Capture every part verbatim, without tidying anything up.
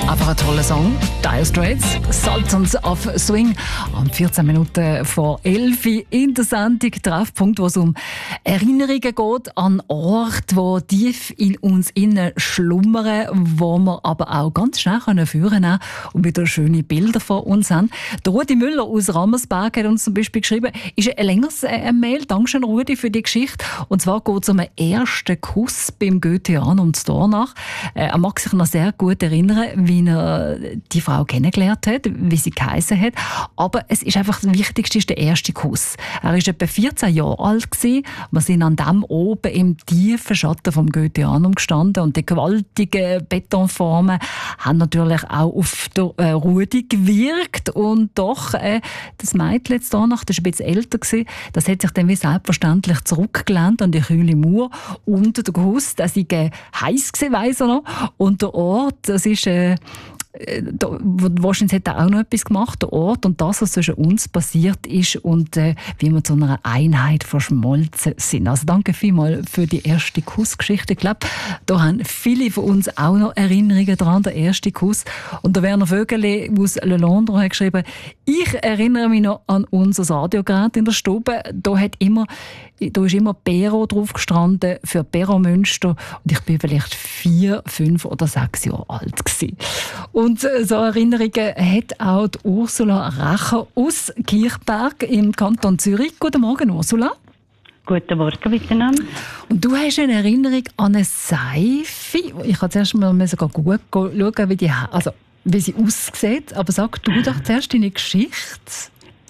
Einfach ein toller Song. Dire Straits, Sultans of Swing. Am vierzehn Minuten vor elf in der Sendung Treffpunkt, wo es um Erinnerungen geht an Orte, die tief in uns innen schlummern, wo wir aber auch ganz schnell führen können und wieder schöne Bilder von uns haben. Der Rudi Müller aus Rammersberg hat uns zum Beispiel geschrieben, ist ein längeres äh, Mail. Dankeschön, Rudi, für die Geschichte. Und zwar geht es um einen ersten Kuss beim Goetheanum zu Dornach. Äh, er mag sich noch sehr gut erinnern, wie er die Frau kennengelernt hat, wie sie geheissen hat. Aber es ist einfach das Wichtigste, ist der erste Kuss. Er war etwa vierzehn Jahre alt gewesen. Wir sind an dem oben im tiefen Schatten vom Goetheanum gestanden und die gewaltigen Betonformen haben natürlich auch auf der äh, Rudi gewirkt. Und doch, äh, das Mädchen jetzt Dornach, das war ein bisschen älter gewesen, das hat sich dann wie selbstverständlich zurückgelehnt an die kühle Mauer unter der Kuss. Das war heiß gewesen, weiss er noch. Und der Ort, das ist äh, Da, wahrscheinlich hat er auch noch etwas gemacht, der Ort und das, was zwischen uns passiert ist und äh, wie wir zu einer Einheit verschmolzen sind. Also danke vielmals für die erste Kussgeschichte. Ich glaube, da haben viele von uns auch noch Erinnerungen daran, der erste Kuss. Und der Werner Vögele aus Le Londres hat geschrieben, ich erinnere mich noch an unser Radiogerät in der Stube. Da hat immer Da ist immer Pero drauf gestanden für Pero Münster und ich bin vielleicht vier, fünf oder sechs Jahre alt gewesen. Und so Erinnerungen hat auch die Ursula Racher aus Kirchberg im Kanton Zürich. Guten Morgen, Ursula. Guten Morgen miteinander. Und du hast eine Erinnerung an eine Seife. Ich habe zuerst mal sogar gut schauen, wie, die, also, wie sie aussieht. Aber sag du doch zuerst deine Geschichte.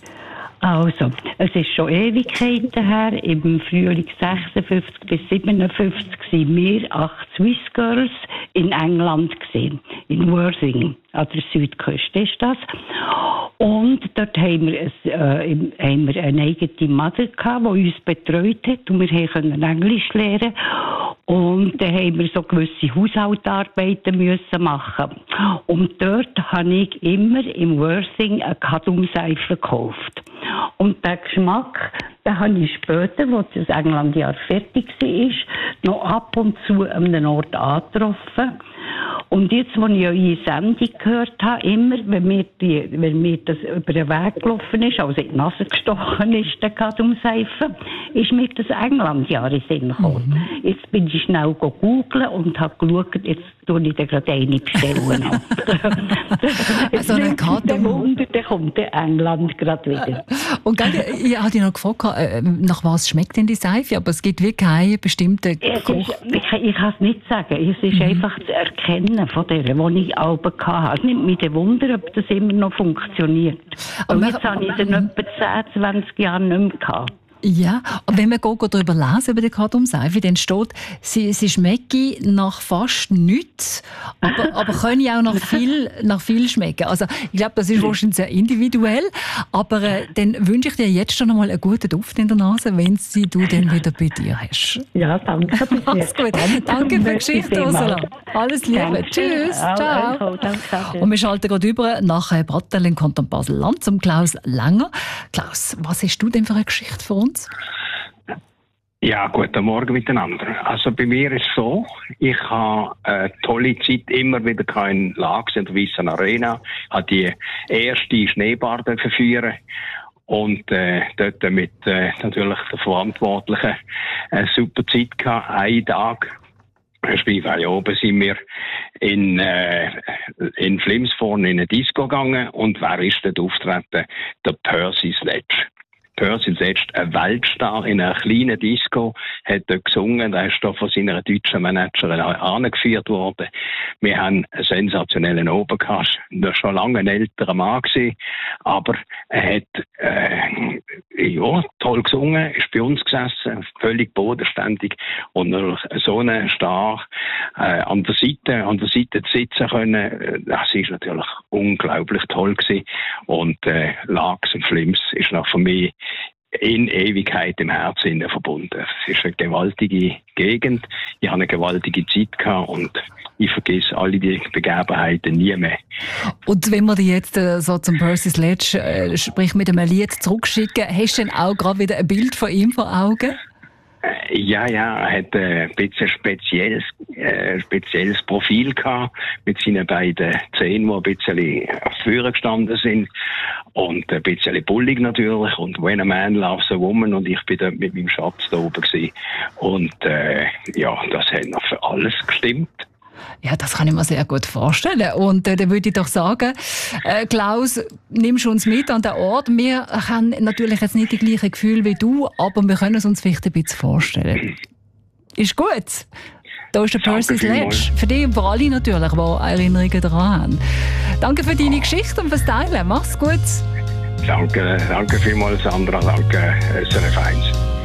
Also, es ist schon Ewigkeiten her. Im Frühling sechsundfünfzig bis siebenundfünfzig waren wir acht Swiss Girls in England gesehen, in Worthing, an der Südküste ist das. Und dort haben wir, ein, äh, haben wir eine eigene Mutter gehabt, die uns betreut hat und wir konnten Englisch lernen. Und dann haben wir so gewisse Haushaltsarbeiten müssen machen. Und dort habe ich immer im Worthing eine Kadumseife gekauft. Und den Geschmack, den habe ich später, als das Englandjahr fertig war, noch ab und zu an einem Ort angetroffen. Und jetzt, als ich eure Sendung gehört habe, immer, wenn mir, die, wenn mir das über den Weg gelaufen ist, also in die Nase gestochen ist, der Kadumseife, ist mir das Englandjahr in den Sinn gekommen. Mhm. Jetzt bin ich schnell googeln und habe geschaut, jetzt tue ich dir gerade eine bestellen. Also eine Kadum... Wunder, dann kommt der England gerade wieder. Und gell, ich hatte dich noch gefragt, nach was schmeckt denn die Seife? Aber es gibt wirklich keine bestimmte Geruch. Ist, ich, ich kann es nicht sagen. Es ist mhm. einfach das Erkennen von der, die ich auch hatte. Es nimmt mich ein Wunder, ob das immer noch funktioniert. Und jetzt habe ich es in etwa zehn, zwanzig Jahren nicht mehr gehabt. Ja, und wenn wir darüber lesen, über die Kadumseife, dann steht, sie, sie schmecke nach fast nichts, aber, aber können auch nach viel, nach viel schmecken. Also ich glaube, das ist wahrscheinlich sehr individuell, aber äh, dann wünsche ich dir jetzt schon einmal einen guten Duft in der Nase, wenn sie du dann wieder bei dir hast. Ja, danke. Alles gut. Danke für die Geschichte, Ursula. Alles Liebe. Danke. Tschüss. Ciao. Und wir schalten gerade über nach Brattel im Kanton Basel-Land zum Klaus Langer. Klaus, was hast du denn für eine Geschichte für uns? Ja, guten Morgen miteinander. Also bei mir ist es so, ich habe eine tolle Zeit immer wieder in Lax in der Weissen Arena, habe die erste Schneebahn führen und äh, dort mit äh, natürlich der Verantwortlichen eine super Zeit gehabt, einen Tag. Spielfeld oben sind wir in, äh, in Flims vorne in eine Disco gegangen und wer ist dort auftreten? Der Percy Sledge. Percy Sledge, ein Weltstar in einer kleinen Disco, hat dort gesungen, der ist da von seiner deutschen Managerin angeführt worden. Wir haben einen sensationellen Oben gehabt, der schon lange ein älterer Mann gewesen, aber er hat, äh, ja, toll gesungen, ist bei uns gesessen, völlig bodenständig und natürlich so einen Star äh, an der Seite, an der Seite zu sitzen können, das ist natürlich unglaublich toll gewesen und äh, Lax und Flims ist noch für mich in Ewigkeit im Herzen verbunden. Es ist eine gewaltige Gegend, ich habe eine gewaltige Zeit gehabt und ich vergesse alle die Begebenheiten nie mehr. Und wenn wir dich jetzt äh, so zum Percy Sledge, äh, sprich mit einem Lied zurückschicken, hast du dann auch gerade wieder ein Bild von ihm vor Augen? Ja, ja, er hat ein bisschen spezielles, äh, spezielles Profil gehabt, mit seinen beiden Zähnen, die ein bisschen vorne gestanden sind. Und ein bisschen bullig natürlich. Und when a man loves a woman. Und ich bin dort mit meinem Schatz da oben gewesen. Und, äh, ja, das hat noch für alles gestimmt. Ja, das kann ich mir sehr gut vorstellen. Und äh, dann würde ich doch sagen, äh, Klaus, nimmst du uns mit an den Ort. Wir haben natürlich jetzt nicht die gleichen Gefühle wie du, aber wir können es uns vielleicht ein bisschen vorstellen. Ist gut. Da ist der Percy Sledge. Für dich und für alle natürlich, die Erinnerungen daran haben. Danke für deine Geschichte und fürs Teilen. Mach's gut. Danke, danke vielmals, Sandra. Danke, S R F eins.